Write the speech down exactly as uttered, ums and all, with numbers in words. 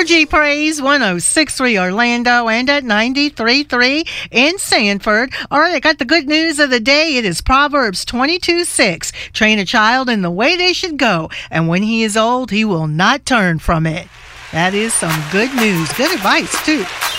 Energy Praise one oh six point three Orlando and at ninety-three point three in Sanford. All right, I got the good news of the day. It is Proverbs twenty-two six. Train a child in the way they should go, and when he is old, he will not turn from it. That is some good news. Good advice, too.